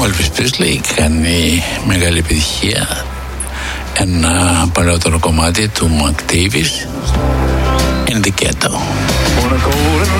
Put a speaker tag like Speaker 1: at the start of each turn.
Speaker 1: Elvis Presley κάνει μεγάλη επιτυχία. Ένα παλαιότερο κομμάτι του Mark Davis, In the Ghetto.